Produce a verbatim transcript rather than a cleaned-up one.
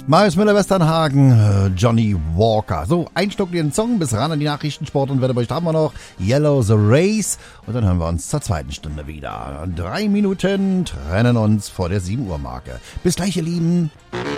Marius Müller-Westernhagen, Johnny Walker. So, ein Stück den Song, bis ran an die Nachrichten, Sport und Wetterbericht haben wir noch. Yellow the Race. Und dann hören wir uns zur zweiten Stunde wieder. Drei Minuten trennen uns vor der sieben Uhr Marke. Bis gleich, ihr Lieben.